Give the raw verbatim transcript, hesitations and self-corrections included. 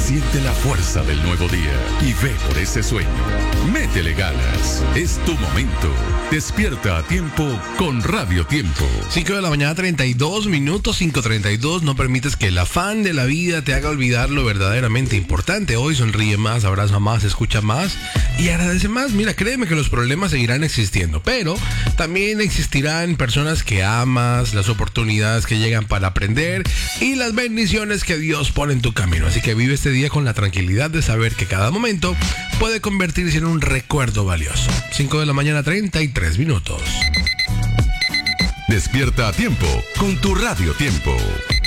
Siente la fuerza del nuevo día y ve por ese sueño. Métele ganas. Es tu momento. Despierta a tiempo con Radio Tiempo. cinco de la mañana, treinta y dos minutos, cinco treinta y dos. No permites que el afán de la vida te haga olvidar lo verdaderamente importante. Hoy sonríe más, abraza más, escucha más y agradece más. Mira, créeme que los problemas seguirán existiendo, pero también existirán personas que amas, las oportunidades que llegan para aprender y las bendiciones que Dios pone en tu camino. Así que vive este día con la tranquilidad de saber que cada momento puede convertirse en un recuerdo valioso. cinco de la mañana, treinta y tres minutos. Despierta a tiempo con tu Radio Tiempo.